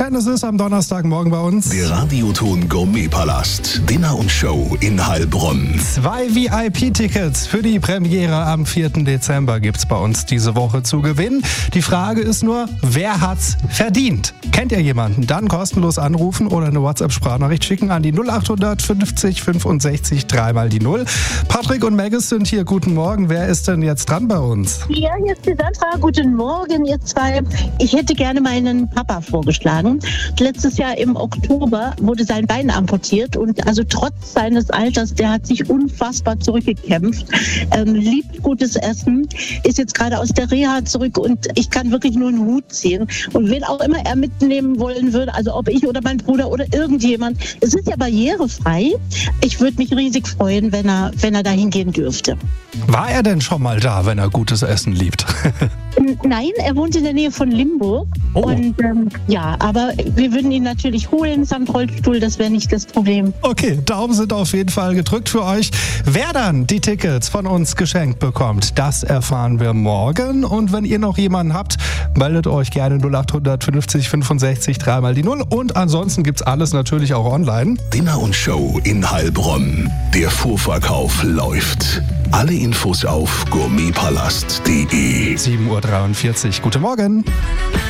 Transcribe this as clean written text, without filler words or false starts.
Tennis ist am Donnerstagmorgen bei uns. Der Radioton Gourmetpalast. Dinner und Show in Heilbronn. 2 VIP-Tickets für die Premiere am 4. Dezember gibt's bei uns diese Woche zu gewinnen. Die Frage ist nur, wer hat's verdient? Kennt ihr jemanden? Dann kostenlos anrufen oder eine WhatsApp-Sprachnachricht schicken an die 0800 50 65 3 mal die 0. Patrick und Maggis sind hier. Guten Morgen. Wer ist denn jetzt dran bei uns? Ja, hier ist die Sandra. Guten Morgen, ihr zwei. Ich hätte gerne meinen Papa vorgeschlagen. Letztes Jahr im Oktober wurde sein Bein amputiert und also trotz seines Alters, der hat sich unfassbar zurückgekämpft, liebt gutes Essen, ist jetzt gerade aus der Reha zurück und ich kann wirklich nur einen Hut ziehen. Und wen auch immer er mitnehmen wollen würde, also ob ich oder mein Bruder oder irgendjemand, es ist ja barrierefrei. Ich würde mich riesig freuen, wenn er dahin gehen dürfte. War er denn schon mal da, wenn er gutes Essen liebt? Nein, er wohnt in der Nähe von Limburg. Oh. Und ja, aber wir würden ihn natürlich holen samt Rollstuhl, das wäre nicht das Problem. Okay, Daumen sind auf jeden Fall gedrückt für euch. Wer dann die Tickets von uns geschenkt bekommt, das erfahren wir morgen. Und wenn ihr noch jemanden habt, meldet euch gerne 0800 50 65 3 mal die 0. Und ansonsten gibt's alles natürlich auch online. Dinner und Show in Heilbronn. Der Vorverkauf läuft. Alle Infos auf gourmetpalast.de. 7:43 Uhr. Guten Morgen.